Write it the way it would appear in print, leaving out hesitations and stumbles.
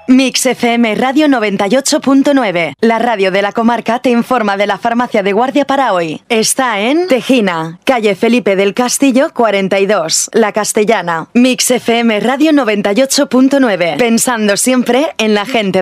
Mix FM Radio 98.9. La radio de la comarca te informa de la farmacia de guardia para hoy. Está en Tejina, calle Felipe del Castillo 42, La Castellana. Mix FM Radio 98.9. Pensando siempre en la gente